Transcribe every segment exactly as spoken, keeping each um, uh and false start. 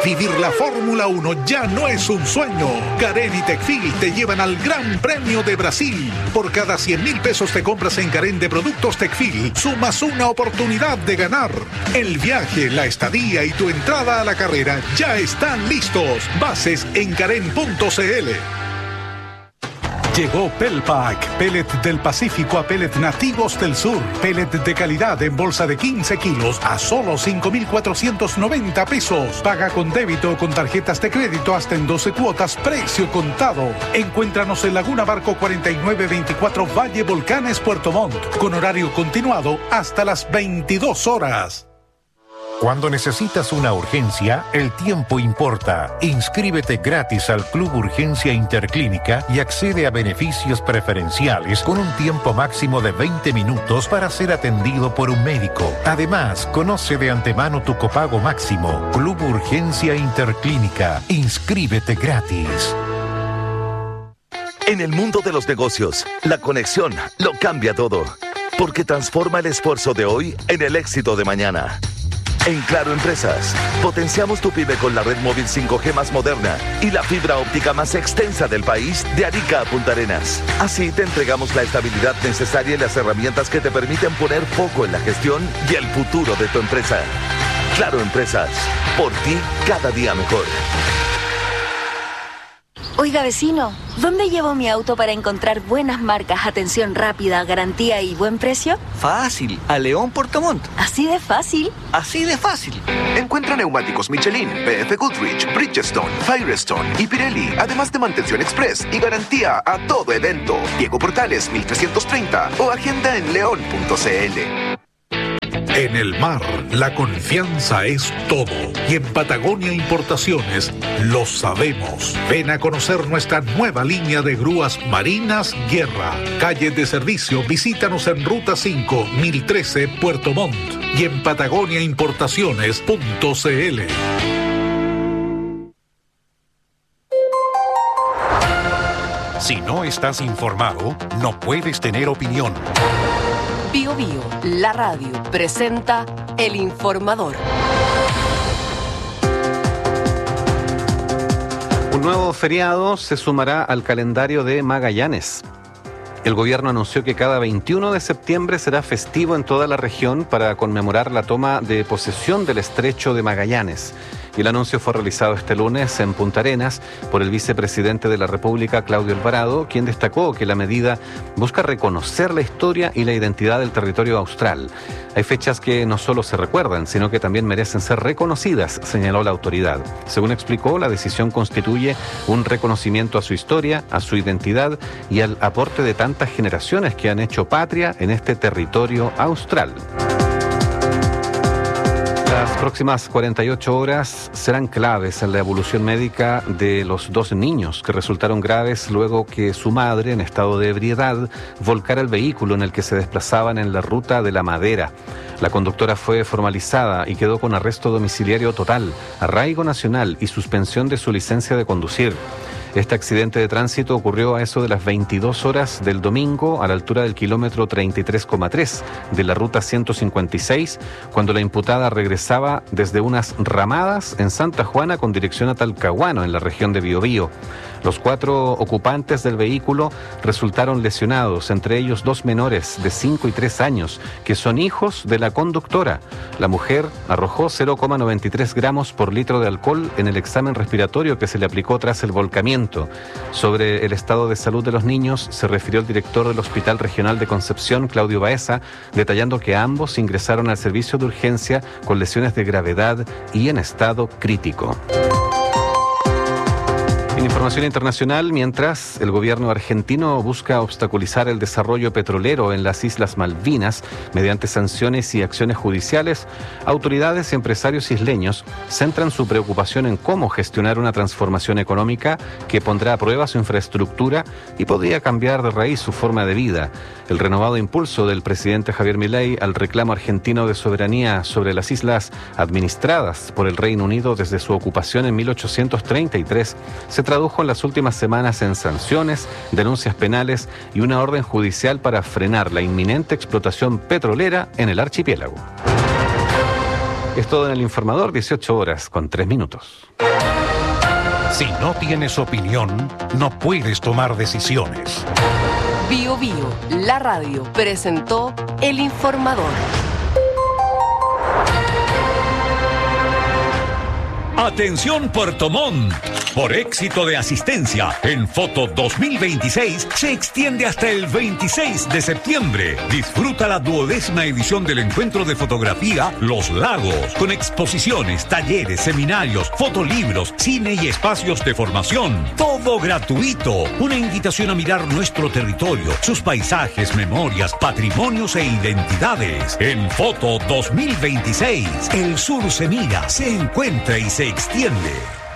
Vivir la Fórmula uno ya no es un sueño. Carén y Tecfil te llevan al Gran Premio de Brasil. Por cada cien mil pesos te compras en Carén de productos Tecfil, sumas una oportunidad de ganar. El viaje, la estadía y tu entrada a la carrera ya están listos. Bases en carén punto c l. Llegó Pelpack, pellet del Pacífico a pellet nativos del sur. Pellet de calidad en bolsa de quince kilos a solo cinco mil cuatrocientos noventa pesos. Paga con débito o con tarjetas de crédito hasta en doce cuotas, precio contado. Encuéntranos en Laguna Barco cuarenta y nueve veinticuatro Valle Volcanes, Puerto Montt, con horario continuado hasta las veintidós horas. Cuando necesitas una urgencia, el tiempo importa. Inscríbete gratis al Club Urgencia Interclínica y accede a beneficios preferenciales con un tiempo máximo de veinte minutos para ser atendido por un médico. Además, conoce de antemano tu copago máximo. Club Urgencia Interclínica. Inscríbete gratis. En el mundo de los negocios, la conexión lo cambia todo, porque transforma el esfuerzo de hoy en el éxito de mañana. En Claro Empresas, potenciamos tu pyme con la red móvil cinco G más moderna y la fibra óptica más extensa del país, de Arica a Punta Arenas. Así te entregamos la estabilidad necesaria y las herramientas que te permiten poner foco en la gestión y el futuro de tu empresa. Claro Empresas, por ti cada día mejor. Oiga, vecino, ¿dónde llevo mi auto para encontrar buenas marcas, atención rápida, garantía y buen precio? Fácil, a León Puerto Montt. ¿Así de fácil? Así de fácil. Encuentra neumáticos Michelin, B F Goodrich, Bridgestone, Firestone y Pirelli, además de mantención express y garantía a todo evento. Diego Portales mil trescientos treinta o agenda en león punto c l. En el mar, la confianza es todo. Y en Patagonia Importaciones lo sabemos. Ven a conocer nuestra nueva línea de grúas marinas Guerra. Calle de servicio, visítanos en Ruta cinco, mil trece, Puerto Montt. Y en patagonia importaciones punto c l. Si no estás informado, no puedes tener opinión. Bio Bio, la radio, presenta El Informador. Un nuevo feriado se sumará al calendario de Magallanes. El gobierno anunció que cada veintiuno de septiembre será festivo en toda la región para conmemorar la toma de posesión del Estrecho de Magallanes. Y el anuncio fue realizado este lunes en Punta Arenas por el vicepresidente de la República, Claudio Alvarado, quien destacó que la medida busca reconocer la historia y la identidad del territorio austral. Hay fechas que no solo se recuerdan, sino que también merecen ser reconocidas, señaló la autoridad. Según explicó, la decisión constituye un reconocimiento a su historia, a su identidad y al aporte de tantas generaciones que han hecho patria en este territorio austral. Las próximas cuarenta y ocho horas serán claves en la evolución médica de los dos niños que resultaron graves luego que su madre, en estado de ebriedad, volcara el vehículo en el que se desplazaban en la ruta de La Madera. La conductora fue formalizada y quedó con arresto domiciliario total, arraigo nacional y suspensión de su licencia de conducir. Este accidente de tránsito ocurrió a eso de las veintidós horas del domingo a la altura del kilómetro treinta y tres coma tres de la ruta ciento cincuenta y seis, cuando la imputada regresaba desde unas ramadas en Santa Juana con dirección a Talcahuano, en la región de Biobío. Los cuatro ocupantes del vehículo resultaron lesionados, entre ellos dos menores de cinco y tres años, que son hijos de la conductora. La mujer arrojó cero coma noventa y tres gramos por litro de alcohol en el examen respiratorio que se le aplicó tras el volcamiento. Sobre el estado de salud de los niños se refirió el director del Hospital Regional de Concepción, Claudio Baeza, detallando que ambos ingresaron al servicio de urgencia con lesiones de gravedad y en estado crítico. En información internacional, mientras el gobierno argentino busca obstaculizar el desarrollo petrolero en las Islas Malvinas mediante sanciones y acciones judiciales, autoridades y empresarios isleños centran su preocupación en cómo gestionar una transformación económica que pondrá a prueba su infraestructura y podría cambiar de raíz su forma de vida. El renovado impulso del presidente Javier Milei al reclamo argentino de soberanía sobre las islas administradas por el Reino Unido desde su ocupación en mil ochocientos treinta y tres se tradujo en las últimas semanas en sanciones, denuncias penales y una orden judicial para frenar la inminente explotación petrolera en el archipiélago. Es todo en El Informador, dieciocho horas con tres minutos. Si no tienes opinión, no puedes tomar decisiones. Bio Bio, la radio, presentó El Informador. Atención Puerto Montt. Por éxito de asistencia, en Foto dos mil veintiséis se extiende hasta el veintiséis de septiembre. Disfruta la duodécima edición del encuentro de fotografía Los Lagos, con exposiciones, talleres, seminarios, fotolibros, cine y espacios de formación. Todo gratuito. Una invitación a mirar nuestro territorio, sus paisajes, memorias, patrimonios e identidades. En Foto dos mil veintiséis, el sur se mira, se encuentra y se extiende.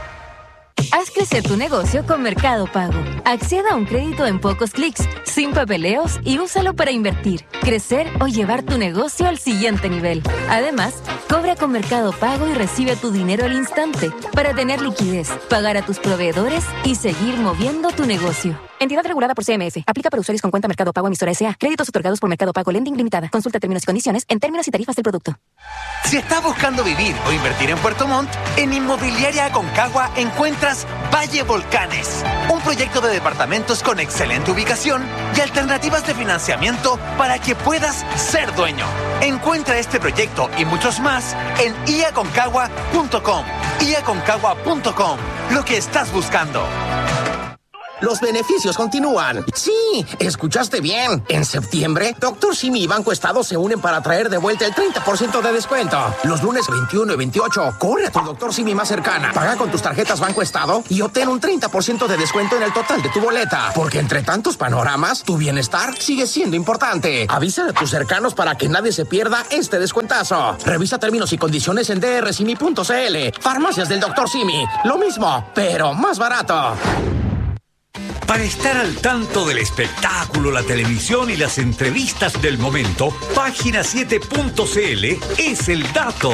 Haz crecer tu negocio con Mercado Pago. Acceda a un crédito en pocos clics, sin papeleos y úsalo para invertir, crecer o llevar tu negocio al siguiente nivel. Además, cobra con Mercado Pago y recibe tu dinero al instante para tener liquidez, pagar a tus proveedores y seguir moviendo tu negocio. Entidad regulada por C M F. Aplica para usuarios con cuenta Mercado Pago emisora S A. Créditos otorgados por Mercado Pago Lending Limitada. Consulta términos y condiciones en términos y tarifas del producto. Si estás buscando vivir o invertir en Puerto Montt, en Inmobiliaria Aconcagua encuentras Valle Volcanes, un proyecto de departamentos con excelente ubicación y alternativas de financiamiento para que puedas ser dueño. Encuentra este proyecto y muchos más en i aconcagua punto com. i aconcagua punto com. Lo que estás buscando. Los beneficios continúan. Sí, escuchaste bien. En septiembre, Doctor Simi y Banco Estado se unen para traer de vuelta el treinta por ciento de descuento. Los lunes veintiuno y veintiocho, corre a tu Doctor Simi más cercana. Paga con tus tarjetas Banco Estado y obtén un treinta por ciento de descuento en el total de tu boleta. Porque entre tantos panoramas, tu bienestar sigue siendo importante. Avisa a tus cercanos para que nadie se pierda este descuentazo. Revisa términos y condiciones en d r simi punto c l. Farmacias del Doctor Simi. Lo mismo, pero más barato. Para estar al tanto del espectáculo, la televisión y las entrevistas del momento, página siete punto c l es el dato.